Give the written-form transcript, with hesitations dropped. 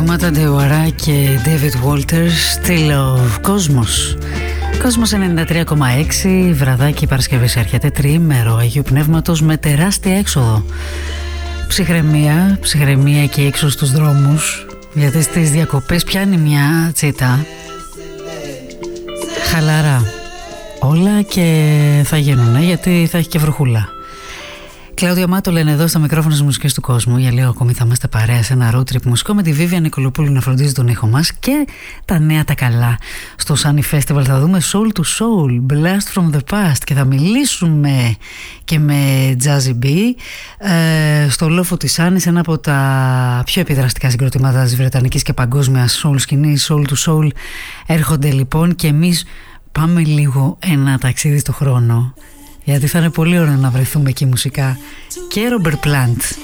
Μάτα Ντεουαρά και David Walters, Still of Cosmos. Κόσμος 93,6, βραδάκι Παρασκευής έρχεται, τριήμερο Αγίου Πνεύματος με τεράστια έξοδο. Ψυχραιμία και έξω στους δρόμους, γιατί στις διακοπές πιάνει μια τσίτα. Χαλαρά όλα και θα γίνουν, γιατί θα έχει και βροχούλα. Κλάουδια Μάτο λένε εδώ στα μικρόφωνα στις μουσικές του κόσμου. Για λίγο ακόμη θα είμαστε παρέα σε ένα road trip μουσικό με τη Βίβια Νικολοπούλου να φροντίζει τον ήχο μας και τα νέα τα καλά. Στο Sunny Festival θα δούμε Soul to Soul, Blast from the Past και θα μιλήσουμε και με Jazzy B στο λόφο της Άννης, ένα από τα πιο επιδραστικά συγκροτήματα της βρετανικής και παγκόσμιας soul σκηνής. Soul to Soul έρχονται λοιπόν και εμείς πάμε λίγο ένα ταξίδι στο χρόνο, γιατί θα είναι πολύ ωραίο να βρεθούμε εκεί μουσικά. Και Robert Plant.